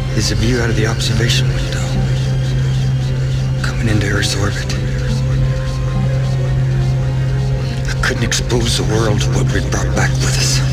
is a view out of the observation window, coming into Earth's orbit. I couldn't expose the world to what we brought back with us.